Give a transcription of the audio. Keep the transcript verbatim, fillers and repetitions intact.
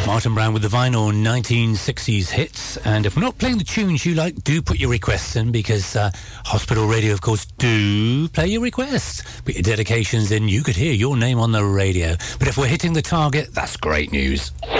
Martin Brown with the vinyl nineteen sixties hits. And if we're not playing the tunes you like, do put your requests in, because uh, Hospital Radio, of course, do play your requests. Put your dedications in, you could hear your name on the radio. But if we're hitting the target, that's great news.